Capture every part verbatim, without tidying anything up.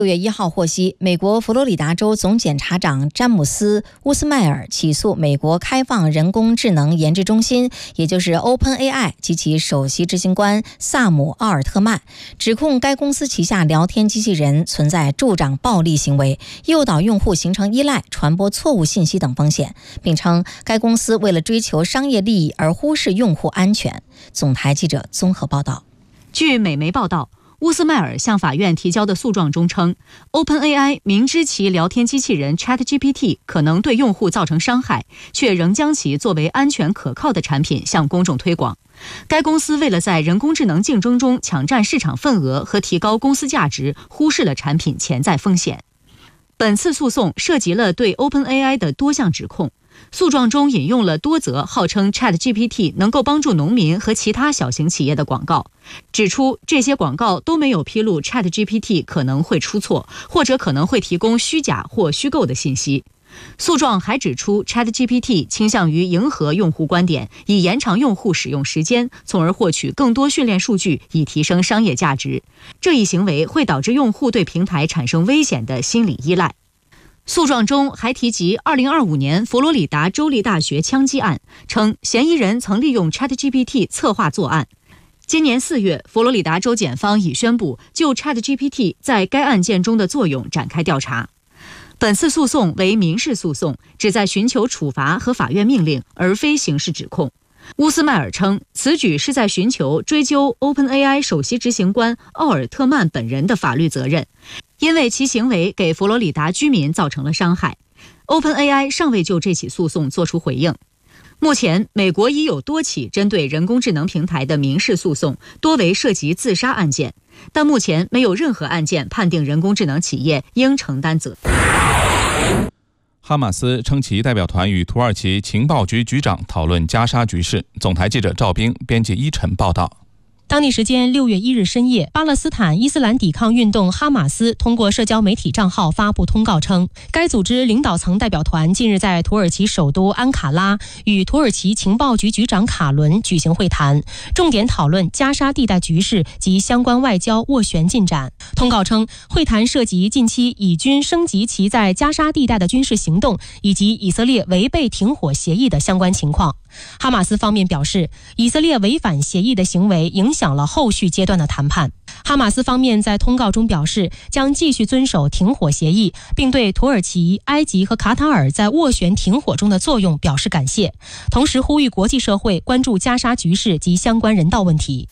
六月一号获悉，美国佛罗里达州总检察长詹姆斯·乌斯迈尔起诉美国开放人工智能研制中心，也就是 OpenAI 及其首席执行官萨姆·奥尔特曼，指控该公司旗下聊天机器人存在助长暴力行为、诱导用户形成依赖、传播错误信息等风险，并称该公司为了追求商业利益而忽视用户安全。总台记者综合报道。 据美媒报道，乌斯迈尔向法院提交的诉状中称 ，OpenAI 明知其聊天机器人 ChatGPT 可能对用户造成伤害，却仍将其作为安全可靠的产品向公众推广。该公司为了在人工智能竞争中抢占市场份额和提高公司价值，忽视了产品潜在风险。本次诉讼涉及了对 OpenAI 的多项指控。诉状中引用了多则号称 ChatGPT 能够帮助农民和其他小型企业的广告，指出这些广告都没有披露 ChatGPT 可能会出错，或者可能会提供虚假或虚构的信息。诉状还指出 ChatGPT 倾向于迎合用户观点，以延长用户使用时间，从而获取更多训练数据，以提升商业价值。这一行为会导致用户对平台产生危险的心理依赖。诉状中还提及二零二五年佛罗里达州立大学枪击案，称嫌疑人曾利用 ChatGPT 策划作案。今年四月，佛罗里达州检方已宣布就 ChatGPT 在该案件中的作用展开调查。本次诉讼为民事诉讼，旨在寻求处罚和法院命令，而非刑事指控。乌斯迈尔称，此举是在寻求追究 OpenAI 首席执行官奥尔特曼本人的法律责任，因为其行为给佛罗里达居民造成了伤害。OpenAI 尚未就这起诉讼作出回应。目前，美国已有多起针对人工智能平台的民事诉讼，多为涉及自杀案件，但目前没有任何案件判定人工智能企业应承担责任。 哈马斯称其代表团与土耳其情报局局长讨论加沙局势。总台记者赵冰，编辑依晨报道。 当地时间六月一日深夜，巴勒斯坦伊斯兰抵抗运动哈马斯通过社交媒体账号发布通告称，该组织领导层代表团近日在土耳其首都安卡拉与土耳其情报局局长卡伦举行会谈，重点讨论加沙地带局势及相关外交斡旋进展。通告称，会谈涉及近期以军升级其在加沙地带的军事行动，以及以色列违背停火协议的相关情况。哈马斯方面表示，以色列违反协议的行为影响了后续阶段的谈判。哈马斯方面在通告中表示，将继续遵守停火协议，并对土耳其、埃及和卡塔尔在斡旋停火中的作用表示感谢，同时呼吁国际社会关注加沙局势及相关人道问题。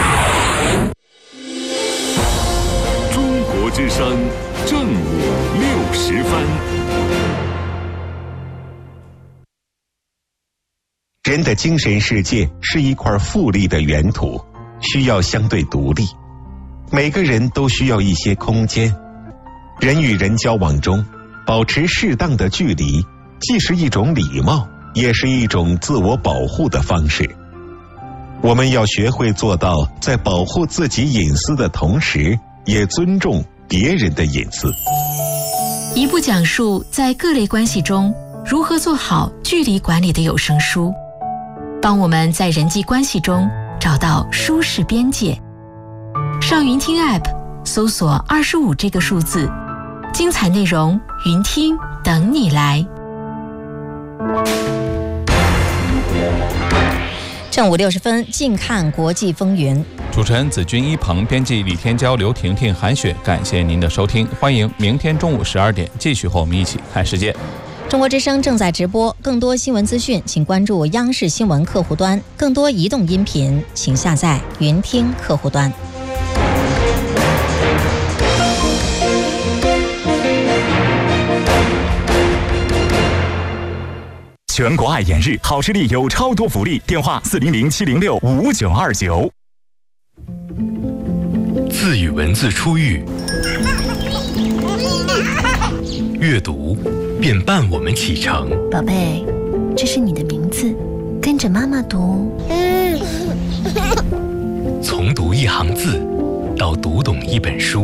中国之声正午六时分。 人的精神世界是一块富丽的原土，需要相对独立。每个人都需要一些空间。人与人交往中，保持适当的距离，既是一种礼貌，也是一种自我保护的方式。我们要学会做到在保护自己隐私的同时，也尊重别人的隐私。 一部讲述在各类关系中如何做好距离管理的有声书，帮我们在人际关系中找到舒适边界。上云听 App 搜索二十五这个数字，精彩内容云听等你来。 正午六十分，近看国际风云。 主持人子君一鹏，编辑李天骄、刘婷婷、韩雪，感谢您的收听，欢迎明天中午十二点继续和我们一起看世界。 中国之声正在直播，更多新闻资讯请关注央视新闻客户端，更多移动音频请下载云听客户端。 全国爱眼日，好视力有超多福利，电话四零零七零六五九二九。 字与文字初遇，阅读便伴我们启程。 宝贝，这是你的名字，跟着妈妈读。 从读一行字到读懂一本书，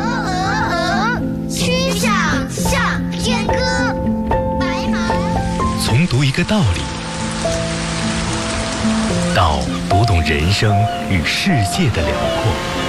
曲项向天歌，白马。 从读一个道理到读懂人生与世界的辽阔。